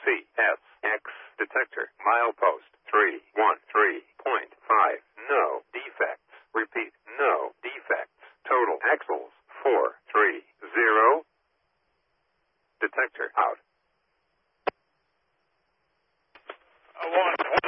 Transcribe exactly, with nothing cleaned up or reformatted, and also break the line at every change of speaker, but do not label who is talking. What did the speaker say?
C S X detector. Milepost three one three point five. No defects. Repeat, no defects. Total axles four three zero. Detector out.
One.